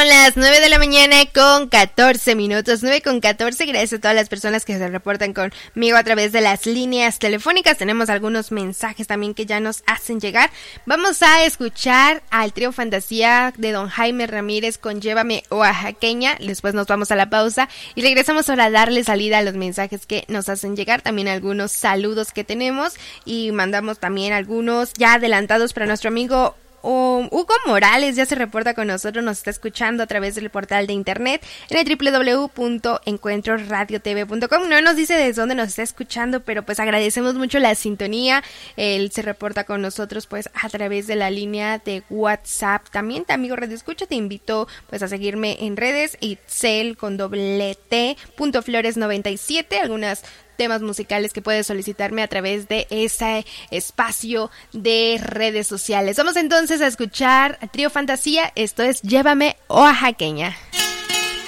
Son las 9 de la mañana con 14 minutos, 9 con 14. Gracias a todas las personas que se reportan conmigo a través de las líneas telefónicas. Tenemos algunos mensajes también que ya nos hacen llegar. Vamos a escuchar al trío Fantasía de don Jaime Ramírez con Llévame Oaxaqueña. Después nos vamos a la pausa y regresamos para darle salida a los mensajes que nos hacen llegar. También algunos saludos que tenemos y mandamos también algunos ya adelantados para nuestro amigo Hugo Morales. Ya se reporta con nosotros, nos está escuchando a través del portal de internet en el www.encuentroradiotv.com. No nos dice desde dónde nos está escuchando, pero pues agradecemos mucho la sintonía. Él se reporta con nosotros pues a través de la línea de WhatsApp. También, amigo Radio Escucha, te invito pues a seguirme en redes, Itzel con @Flores97, algunas temas musicales que puedes solicitarme a través de ese espacio de redes sociales. Vamos entonces a escuchar a Trío Fantasía. Esto es Llévame Oaxaqueña.